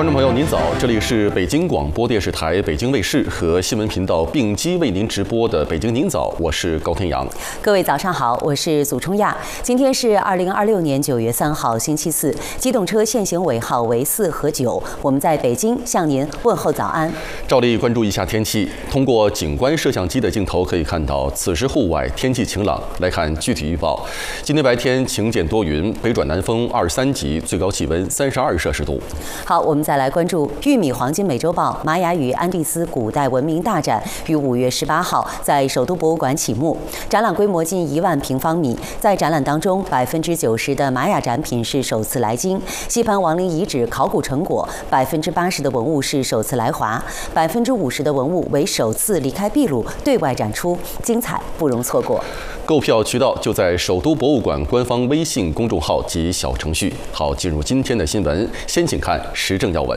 观众朋友，您早！这里是北京广播电视台北京卫视和新闻频道并机为您直播的《北京您早》，我是高天阳。 各位早上好，我是祖冲亚。今天是2026年9月3号，星期四。机动车限行尾号为4和9。我们在北京向您问候早安。 照例关注一下天气。通过景观摄像机的镜头可以看到，此时户外天气晴朗。来看具体预报：今天白天晴间多云，北转南风23级，最高气温32摄氏度。 好，我们再来关注玉米黄金美洲豹玛雅与安第斯古代文明大展于5月18号在首都博物馆启幕，展览规模近1万平方米。在展览当中，90%的玛雅展品是首次来京，西盘王陵遗址考古成果，80%的文物是首次来华，50%的文物为首次离开秘鲁对外展出，精彩不容错过。 购票渠道就在首都博物馆官方微信公众号及小程序。好，进入今天的新闻，先请看时政要闻。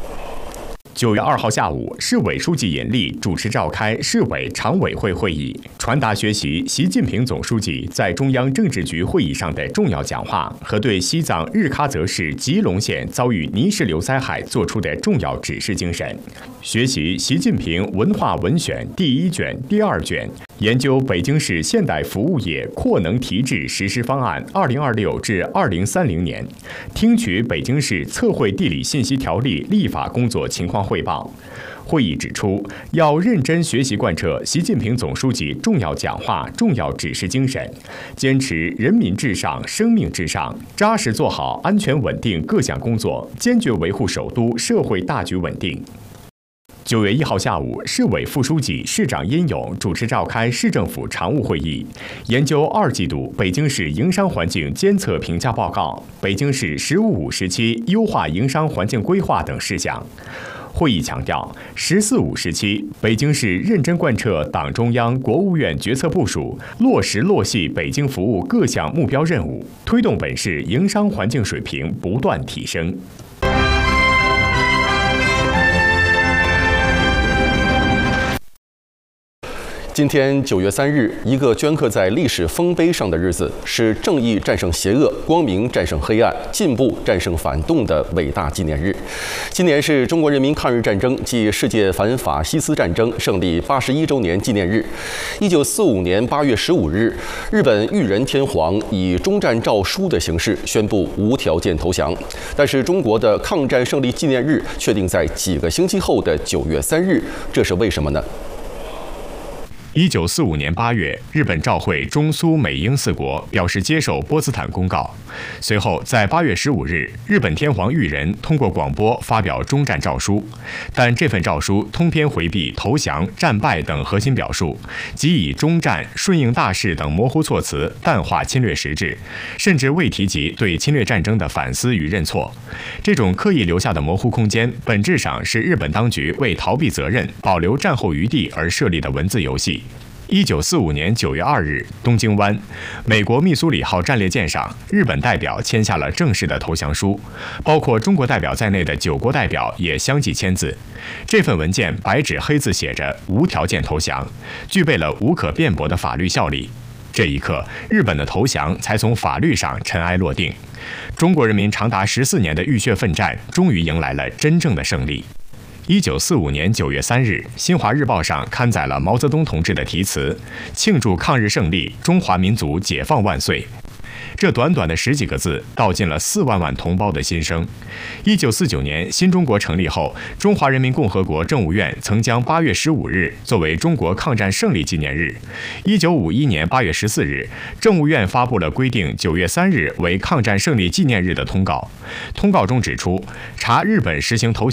9月2号下午，市委书记尹力主持召开市委常委会会议，传达学习习近平总书记在中央政治局会议上的重要讲话和对西藏日喀则市吉隆县遭遇泥石流灾害作出的重要指示精神，学习习近平文化文选第1卷、第2卷，研究北京市现代服务业扩能提质实施方案2026至2030年，听取北京市测绘地理信息条例立法工作情况汇报。会议指出，要认真学习贯彻习近平总书记重要讲话、重要指示精神，坚持人民至上、生命至上，扎实做好安全稳定各项工作，坚决维护首都社会大局稳定。9月1号下午，市委副书记、市长殷勇主持召开市政府常务会议，研究2季度北京市营商环境监测评价报告、北京市“十五五”时期优化营商环境规划等事项。会议强调，“14五”时期，北京市认真贯彻党中央、国务院决策部署，落实落细北京服务各项目标任务，推动本市营商环境水平不断提升。 今天9月3日，一个镌刻在历史丰碑上的日子，是正义战胜邪恶、光明战胜黑暗、进步战胜反动的伟大纪念日。今年是中国人民抗日战争暨世界反法西斯战争胜利81周年纪念日。1945年8月15日，日本裕仁天皇以终战诏书的形式宣布无条件投降，但是中国的抗战胜利纪念日确定在几个星期后的9月3日，这是为什么呢 ？1945年8月，日本照会中苏美英4国，表示接受波茨坦公告。随后，在8月15日，日本天皇裕仁通过广播发表终战诏书，但这份诏书通篇回避投降、战败等核心表述，即以终战、顺应大势等模糊措辞淡化侵略实质，甚至未提及对侵略战争的反思与认错。这种刻意留下的模糊空间，本质上是日本当局为逃避责任、保留战后余地而设立的文字游戏。1945年9月2日，东京湾，美国密苏里号战列舰上，日本代表签下了正式的投降书，包括中国代表在内的9国代表也相继签字。这份文件白纸黑字写着“无条件投降”，具备了无可辩驳的法律效力。这一刻，日本的投降才从法律上尘埃落定，中国人民长达14年的浴血奋战，终于迎来了真正的胜利。1945年9月3日，新华日报上刊载了毛泽东同志的题词，庆祝抗日胜利，中华民族解放万岁。这短短的10几个字，道尽了4万万同胞的心声。1949年新中国成立后，中华人民共和国政务院曾将8月15日作为中国抗战胜利纪念日。1951年8月14日，政务院发布了规定9月3日为抗战胜利纪念日的通告。通告中指出，查日本实行投降